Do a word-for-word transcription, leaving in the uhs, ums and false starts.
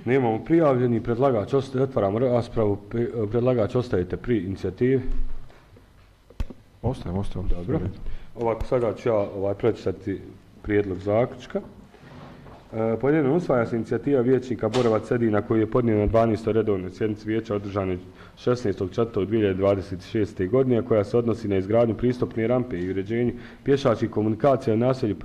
Nemamo prijavljeni, predlagač ostaje, otvaramo raspravu, predlagač ostajete pri inicijativi. Ostajem, ostajem. Dobro. Ovako, sada ću ja ovaj, pročitati prijedlog zaključka. E, Podijeljeno usvaja se inicijativa vijećnika Borovac Edina koji je podnijet na dvanaestoj redovnoj sjednici vijeća održane šesnaestog četvrtog dvije hiljade dvadeset šeste. godine, koja se odnosi na izgradnju pristupne rampe i uređenju pješačkih komunikacija u naselju